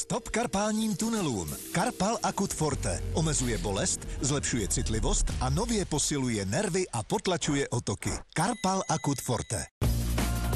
Stop karpálním tunelům. Karpal Akut Forte omezuje bolest, zlepšuje citlivost a nově posiluje nervy a potlačuje otoky. Karpal Akut Forte.